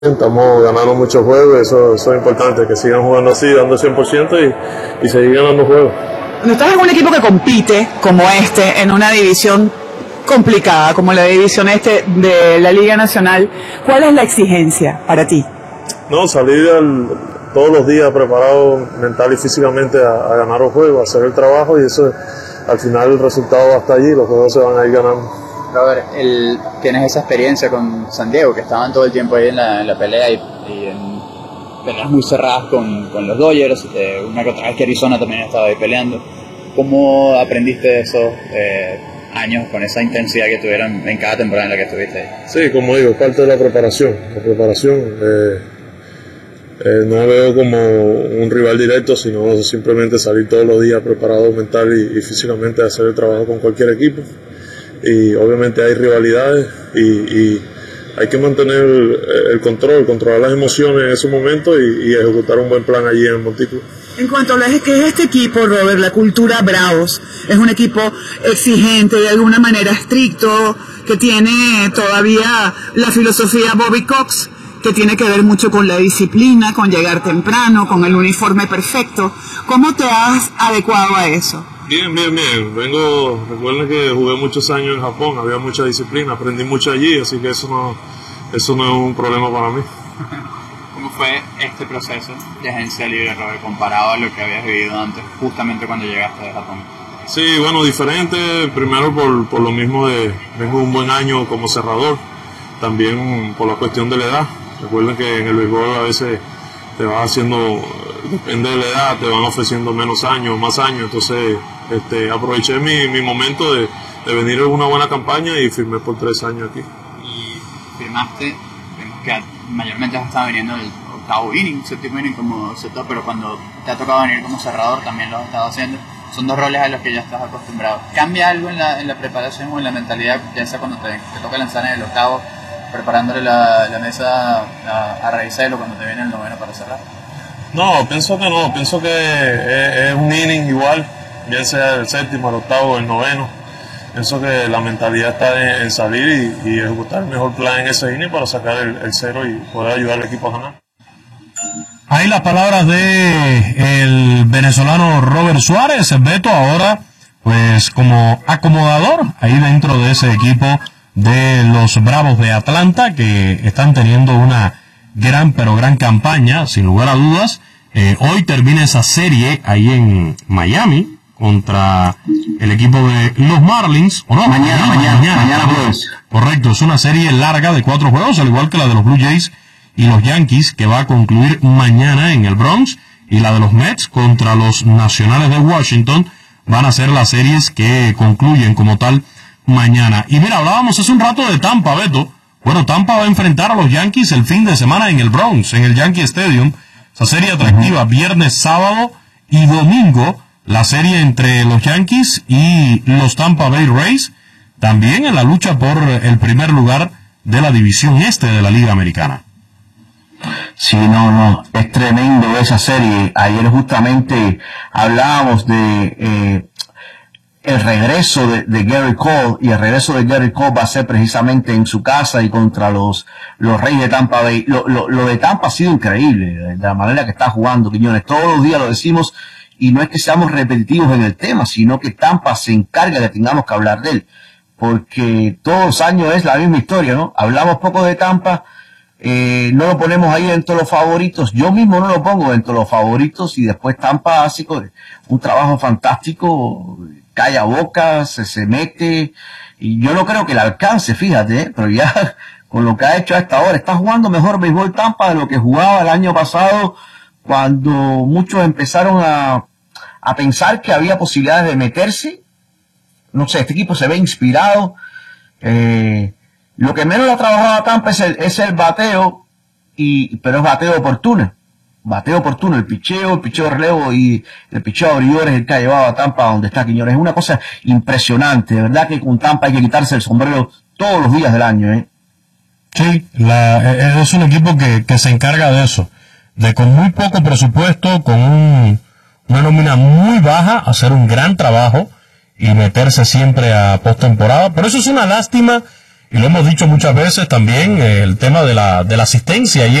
Estamos ganando muchos juegos, eso es importante, que sigan jugando así, dando 100% y seguir ganando juegos. Cuando estás en un equipo que compite como este, en una división complicada como la división de la Liga Nacional, ¿cuál es la exigencia para ti? No, salir todos los días preparado mental y físicamente a ganar los juegos, a hacer el trabajo, y eso al final el resultado va a estar allí, los juegos se van a ir ganando. Robert, tienes esa experiencia con San Diego, que estaban todo el tiempo ahí en la pelea y en peleas muy cerradas con los Dodgers, una que otra vez que Arizona también estaba ahí peleando. ¿Cómo aprendiste esos años con esa intensidad que tuvieron en cada temporada en la que estuviste ahí? Sí, como digo, parte de la preparación. No veo como un rival directo, sino simplemente salir todos los días preparado mental y físicamente a hacer el trabajo con cualquier equipo. Y obviamente hay rivalidades y hay que mantener el control, controlar las emociones en ese momento y ejecutar un buen plan allí en el montículo. En cuanto a lo que es este equipo, Robert, la cultura Bravos, es un equipo exigente, de alguna manera estricto, que tiene todavía la filosofía Bobby Cox, que tiene que ver mucho con la disciplina, con llegar temprano, con el uniforme perfecto. ¿Cómo te has adecuado a eso? Bien. Recuerden que jugué muchos años en Japón, había mucha disciplina, aprendí mucho allí, así que eso no es un problema para mí. ¿Cómo fue este proceso de agencia libre, Robert, comparado a lo que habías vivido antes, justamente cuando llegaste de Japón? Sí, bueno, diferente, primero por lo mismo vengo un buen año como cerrador, también por la cuestión de la edad. Recuerden que en el béisbol a veces te vas haciendo, depende de la edad, te van ofreciendo menos años, más años, entonces aproveché mi momento de venir en una buena campaña y firmé por 3 años aquí. Y firmaste, que mayormente has estado viniendo el octavo inning, séptimo inning como setup, pero cuando te ha tocado venir como cerrador también lo has estado haciendo. Son 2 roles a los que ya estás acostumbrado. ¿Cambia algo en la preparación o en la mentalidad, ya sea cuando te toca lanzar en el octavo, preparándole la mesa a Raicelo cuando te viene el noveno para cerrar? No, pienso que es un inning igual, bien sea el séptimo, el octavo, el noveno. Pienso que la mentalidad está en salir y ejecutar el mejor plan en ese inning para sacar el cero y poder ayudar al equipo a ganar. Ahí las palabras de el venezolano Robert Suárez, Beto, ahora pues como acomodador ahí dentro de ese equipo de los Bravos de Atlanta, que están teniendo una gran campaña, sin lugar a dudas. Hoy termina esa serie ahí en Miami contra el equipo de los Marlins, ¿o no? Mañana jueves. Correcto, es una serie larga de 4 juegos, al igual que la de los Blue Jays y los Yankees, que va a concluir mañana en el Bronx, y la de los Mets contra los Nacionales de Washington van a ser las series que concluyen como tal mañana. Y mira, hablábamos hace un rato de Tampa, Beto. Bueno, Tampa va a enfrentar a los Yankees el fin de semana en el Bronx, en el Yankee Stadium. Esa serie atractiva, viernes, sábado y domingo, la serie entre los Yankees y los Tampa Bay Rays, también en la lucha por el primer lugar de la división este de la Liga Americana. Sí, no, es tremendo esa serie. Ayer justamente hablábamos de el regreso de Gary Cole, y el regreso de Gary Cole va a ser precisamente en su casa y contra los Reyes de Tampa Bay. Lo de Tampa ha sido increíble, de la manera que está jugando Quiñones. Todos los días lo decimos, y no es que seamos repetitivos en el tema, sino que Tampa se encarga de que tengamos que hablar de él, porque todos los años es la misma historia, ¿no? Hablamos poco de Tampa, no lo ponemos ahí dentro de los favoritos. Yo mismo no lo pongo dentro de los favoritos, y después Tampa hace un trabajo fantástico, calla boca, se mete, y yo no creo que le alcance, fíjate, pero ya con lo que ha hecho hasta ahora, está jugando mejor béisbol Tampa de lo que jugaba el año pasado, cuando muchos empezaron a pensar que había posibilidades de meterse. No sé, este equipo se ve inspirado. Lo que menos le ha trabajado a Tampa es el bateo, pero es bateo oportuno. El picheo de relevo y el picheo de abridores es el que ha llevado a Tampa donde está Quiñones. Es una cosa impresionante, de verdad que con Tampa hay que quitarse el sombrero todos los días del año, Sí, es un equipo que se encarga de eso, de con muy poco presupuesto, con una nómina muy baja, hacer un gran trabajo y meterse siempre a postemporada. Por eso es una lástima y lo hemos dicho muchas veces también, el tema de la asistencia.